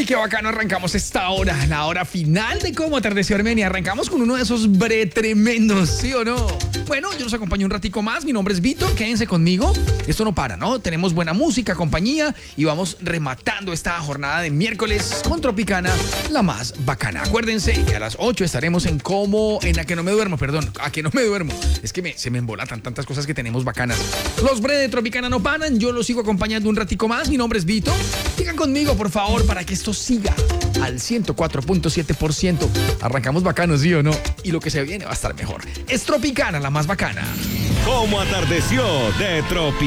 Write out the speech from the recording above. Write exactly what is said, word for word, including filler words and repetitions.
qué bacano arrancamos esta hora, la hora final de Cómo Atardeció Armenia. Arrancamos con uno de esos bre tremendos, ¿sí o no? Bueno, yo los acompaño un ratico más. Mi nombre es Vito, quédense conmigo. Esto no para, ¿no? Tenemos buena música, compañía y vamos rematando esta jornada de miércoles con Tropicana, la más bacana. Acuérdense que a las ocho estaremos en Cómo, en A Que No Me Duermo, perdón, A Que No Me Duermo. Es que me, se me embolatan tantas cosas que tenemos bacanas. Los bre de Tropicana no paran, yo los sigo acompañando un ratico más. Mi nombre es Vito. Sigan conmigo, por favor, para que esto siga al ciento cuatro punto siete por ciento. Arrancamos bacanos, ¿sí o no? Y lo que se viene va a estar mejor. Es Tropicana, la más bacana. Cómo Atardeció de Tropicana.